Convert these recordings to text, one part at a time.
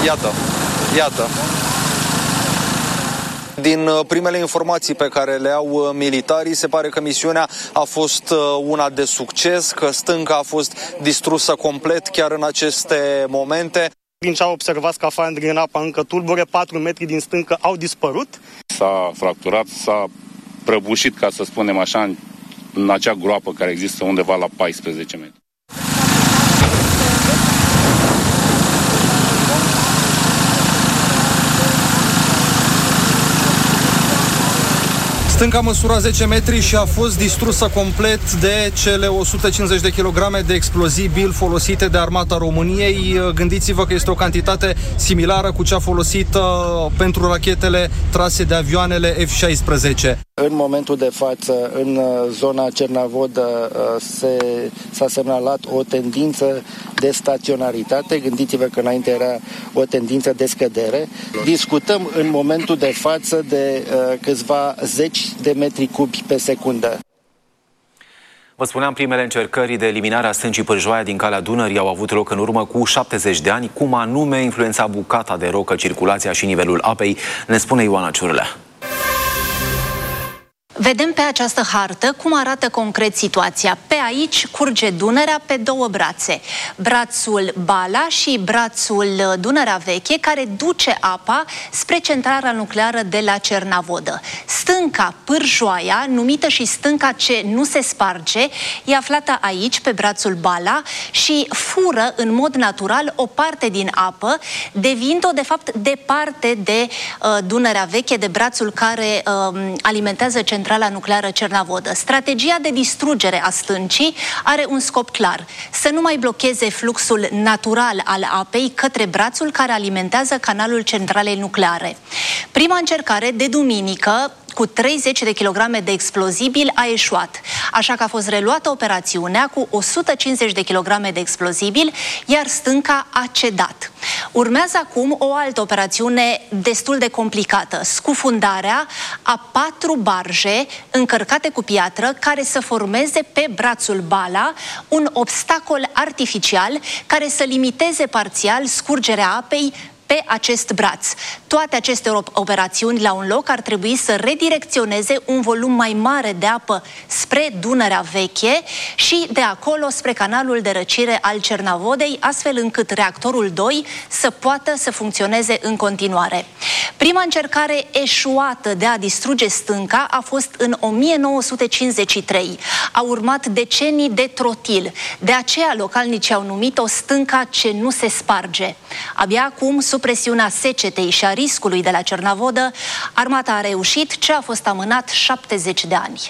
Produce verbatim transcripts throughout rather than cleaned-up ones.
Iată, iată. Din primele informații pe care le au militarii, se pare că misiunea a fost una de succes, că stânca a fost distrusă complet chiar în aceste momente. Din ce au observat, scafandrii în apă încă tulbure, patru metri din stâncă au dispărut. S-a fracturat, s-a prăbușit, ca să spunem așa, în, în acea groapă care există undeva la paisprezece metri. Stânca măsura zece metri și a fost distrusă complet de cele o sută cincizeci de kilograme de explozibili folosite de Armata României. Gândiți-vă că este o cantitate similară cu cea folosită pentru rachetele trase de avioanele F șaisprezece. În momentul de față, în zona Cernavodă, se, s-a semnalat o tendință de staționaritate. Gândiți-vă că înainte era o tendință de scădere. Discutăm în momentul de față de uh, câțiva zeci de metri cubi pe secundă. Vă spuneam, primele încercări de eliminare a stâncii Pârjoaia din Calea Dunării au avut loc în urmă cu șaptezeci de ani. Cum anume influența bucata de rocă circulația și nivelul apei, ne spune Ioana Ciurlea. Vedem pe această hartă cum arată concret situația. Pe aici curge Dunărea pe două brațe. Brațul Bala și brațul Dunărea Veche, care duce apa spre centrala nucleară de la Cernavodă. Stânca Pârjoaia, numită și stânca ce nu se sparge, e aflată aici, pe brațul Bala, și fură în mod natural o parte din apă, devind-o de fapt departe de uh, Dunărea Veche, de brațul care uh, alimentează centrala Centrala nucleară Cernavodă. Strategia de distrugere a stâncii are un scop clar: să nu mai blocheze fluxul natural al apei către brațul care alimentează canalul centralei nucleare. Prima încercare de duminică cu treizeci de kilograme de explozibili a eșuat, așa că a fost reluată operațiunea cu o sută cincizeci de kilograme de explozibili, iar stânca a cedat. Urmează acum o altă operațiune destul de complicată: scufundarea a patru barje încărcate cu piatră care să formeze pe brațul Bala un obstacol artificial care să limiteze parțial scurgerea apei pe acest braț. Toate aceste operațiuni la un loc ar trebui să redirecționeze un volum mai mare de apă spre Dunărea Veche și de acolo spre canalul de răcire al Cernavodei, astfel încât reactorul doi să poată să funcționeze în continuare. Prima încercare eșuată de a distruge stânca a fost în o mie nouă sute cincizeci și trei. A urmat decenii de trotil. De aceea localnicii au numit-o stânca ce nu se sparge. Abia acum, sub presiunea secetei și a riscului de la Cernavodă, armata a reușit ce a fost amânat șaptezeci de ani.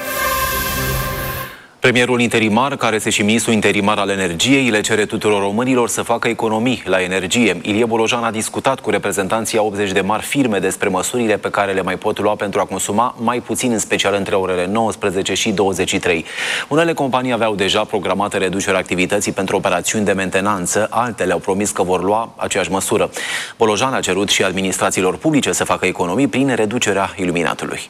Premierul interimar, care este și ministrul interimar al energiei, le cere tuturor românilor să facă economii la energie. Ilie Bolojan a discutat cu reprezentanții a optzeci de mari firme despre măsurile pe care le mai pot lua pentru a consuma mai puțin, în special între orele nouăsprezece și douăzeci și trei. Unele companii aveau deja programată reducerea activității pentru operațiuni de mentenanță, altele au promis că vor lua aceeași măsură. Bolojan a cerut și administrațiilor publice să facă economii prin reducerea iluminatului.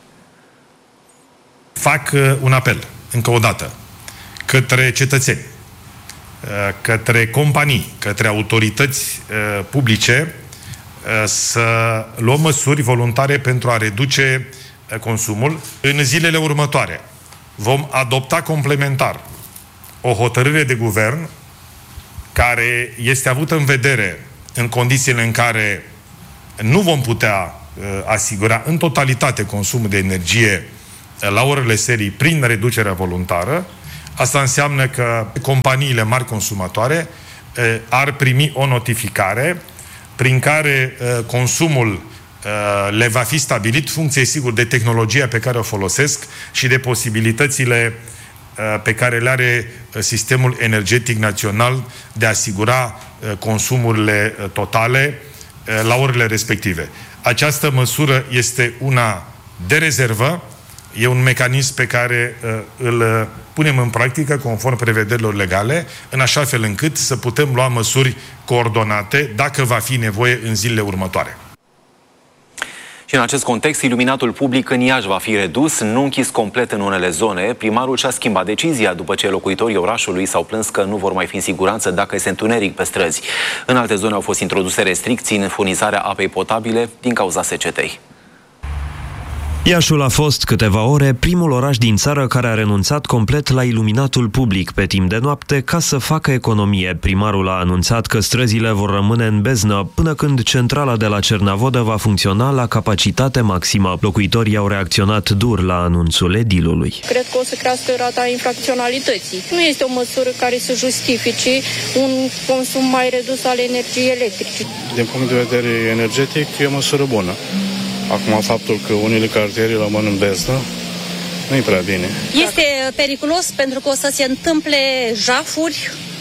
Fac un apel, încă o dată, către cetățeni, către companii, către autorități publice, să luăm măsuri voluntare pentru a reduce consumul. În zilele următoare vom adopta complementar o hotărâre de guvern care este avută în vedere în condițiile în care nu vom putea asigura în totalitate consumul de energie la orele serii prin reducerea voluntară. Asta înseamnă că companiile mari consumatoare eh, ar primi o notificare prin care eh, consumul eh, le va fi stabilit, funcție sigur de tehnologia pe care o folosesc și de posibilitățile eh, pe care le are eh, sistemul energetic național de a asigura eh, consumurile eh, totale eh, la orele respective. Această măsură este una de rezervă. E un mecanism pe care uh, îl uh, punem în practică conform prevederilor legale, în așa fel încât să putem lua măsuri coordonate dacă va fi nevoie în zilele următoare. Și Și în acest context, iluminatul public în Iași va fi redus, nu închis complet în unele zone. Primarul și-a schimbat decizia după ce locuitorii orașului s-au plâns că nu vor mai fi în siguranță dacă este întuneric pe străzi. În alte zone au fost introduse restricții în furnizarea apei potabile din cauza secetei. Iașul a fost câteva ore primul oraș din țară care a renunțat complet la iluminatul public pe timp de noapte ca să facă economie. Primarul a anunțat că străzile vor rămâne în beznă până când centrala de la Cernavodă va funcționa la capacitate maximă. Locuitorii au reacționat dur la anunțul edilului. Cred că o să crească rata infracționalității. Nu este o măsură care să justifice un consum mai redus al energiei electrice. Din punct de vedere energetic, e o măsură bună. Acum, faptul că unele cartiere rămân în beznă nu e prea bine. Este periculos pentru că o să se întâmple jafuri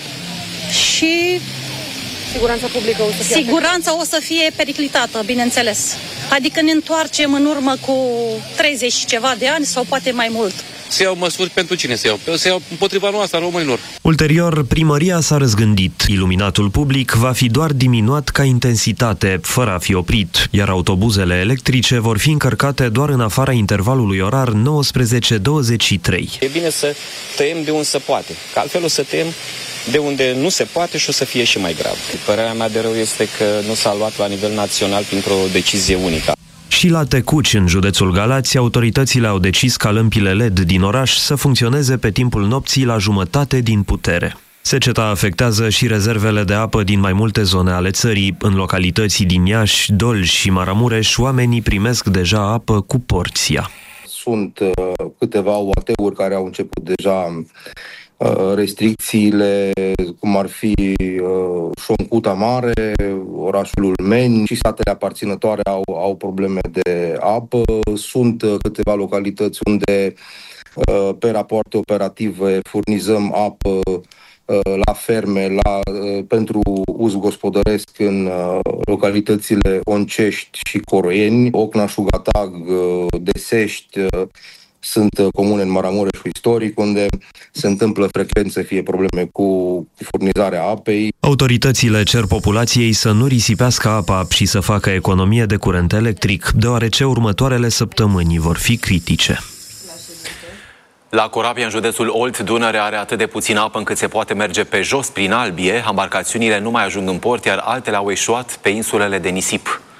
și siguranța publică o să fie siguranța o să fie periclitată, bineînțeles. Adică ne întoarcem în urmă cu treizeci și ceva de ani sau poate mai mult. Se iau măsuri pentru cine se iau? Se iau împotriva noastră, românilor. Ulterior, primăria s-a răzgândit. Iluminatul public va fi doar diminuat ca intensitate, fără a fi oprit, iar autobuzele electrice vor fi încărcate doar în afara intervalului orar nouăsprezece douăzeci și trei. E bine să tăiem de unde se poate, că altfel o să tăiem de unde nu se poate și o să fie și mai grav. Părerea mea de rău este că nu s-a luat la nivel național printr-o decizie unică. Și la Tecuci, în județul Galați, autoritățile au decis ca lămpile L E D din oraș să funcționeze pe timpul nopții la jumătate din putere. Seceta afectează și rezervele de apă din mai multe zone ale țării. În localității din Iași, Dolj și Maramureș, oamenii primesc deja apă cu porția. Sunt uh, câteva U A T-uri care au început deja restricțiile, cum ar fi uh, Șoncuta Mare, orașul Ulmeni și satele aparținătoare au, au probleme de apă. Sunt uh, câteva localități unde uh, pe rapoarte operative furnizăm apă uh, la ferme, la, uh, pentru uz gospodăresc în uh, localitățile Oncești și Coroieni, Ocna, Șugatag, uh, Desești, uh, sunt comune în Maramureșul istoric, unde se întâmplă frecvent să fie probleme cu furnizarea apei. Autoritățile cer populației să nu risipească apa și să facă economie de curent electric, deoarece următoarele săptămâni vor fi critice. La Corabia, în județul Olt, Dunărea are atât de puțină apă încât se poate merge pe jos prin Albie. Embarcațiunile nu mai ajung în port, iar altele au eșuat pe insulele de nisip.